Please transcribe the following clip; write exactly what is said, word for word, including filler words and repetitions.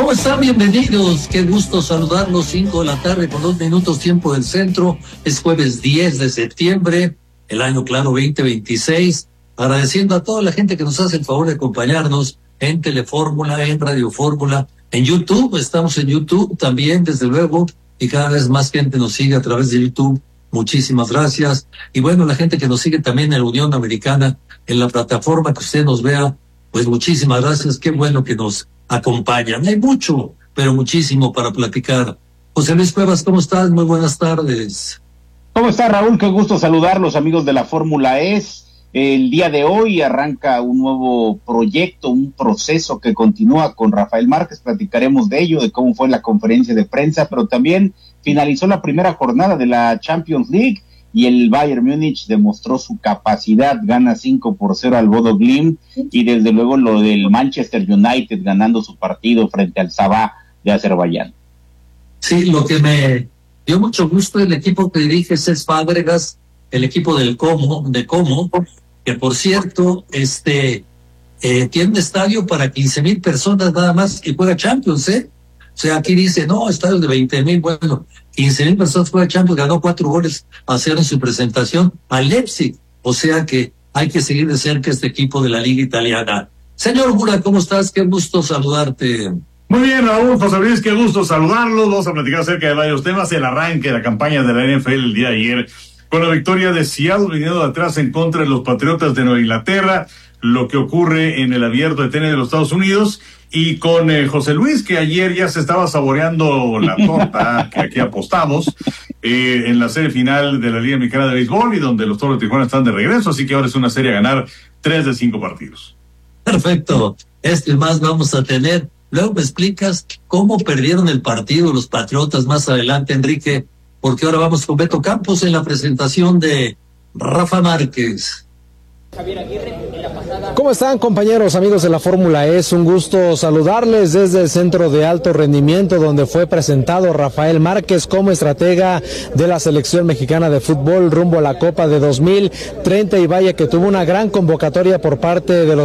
¿Cómo están? Bienvenidos. Qué gusto saludarlos. Cinco de la tarde con dos minutos tiempo del centro. Es jueves diez de septiembre, el año claro veinte veintiséis. Agradeciendo a toda la gente que nos hace el favor de acompañarnos en Telefórmula, en Radio Fórmula, en YouTube. Estamos en YouTube también, desde luego, y cada vez más gente nos sigue a través de YouTube. Muchísimas gracias. Y bueno, la gente que nos sigue también en la Unión Americana, en la plataforma que usted nos vea, pues muchísimas gracias. Qué bueno que nos acompañan. Hay mucho, pero muchísimo para platicar. José Luis Cuevas, ¿cómo estás? Muy buenas tardes. ¿Cómo está, Raúl? Qué gusto saludarlos, amigos de la Fórmula E. El día de hoy arranca un nuevo proyecto, un proceso que continúa con Rafael Márquez. Platicaremos de ello, de cómo fue la conferencia de prensa, pero también finalizó la primera jornada de la Champions League y el Bayern Múnich demostró su capacidad, gana cinco por cero al Bodo Glimt, y desde luego lo del Manchester United ganando su partido frente al Sabah de Azerbaiyán. Sí, lo que me dio mucho gusto el equipo que dirige Cesc Fábregas, el equipo del Como, de Como, que por cierto, este eh, tiene un estadio para quince mil personas nada más que juega Champions, ¿eh? O sea, aquí dice, no, estadios de veinte mil, bueno, quince mil personas juega Champions, ganó cuatro goles a cero en su presentación al Leipzig. O sea que hay que seguir de cerca este equipo de la Liga Italiana. Señor Gura, ¿cómo estás? Qué gusto saludarte. Muy bien, Raúl, José Luis, qué gusto saludarlos. Vamos a platicar acerca de varios temas. El arranque de la campaña de la N F L el día de ayer, con la victoria de Seattle viniendo de atrás en contra de los Patriotas de Nueva Inglaterra, lo que ocurre en el Abierto de Tenis de los Estados Unidos, y con eh, José Luis, que ayer ya se estaba saboreando la torta que aquí apostamos eh, en la serie final de la Liga Mexicana de Béisbol, y donde los Toros de Tijuana están de regreso, así que ahora es una serie a ganar tres de cinco partidos. Perfecto, este más vamos a tener. Luego me explicas cómo perdieron el partido los Patriotas más adelante, Enrique, porque ahora vamos con Beto Campos en la presentación de Rafa Márquez. ¿Cómo están, compañeros, amigos de la Fórmula E? Es un gusto saludarles desde el Centro de Alto Rendimiento, donde fue presentado Rafael Márquez como estratega de la selección mexicana de fútbol rumbo a la Copa de dos mil treinta, y vaya que tuvo una gran convocatoria por parte de los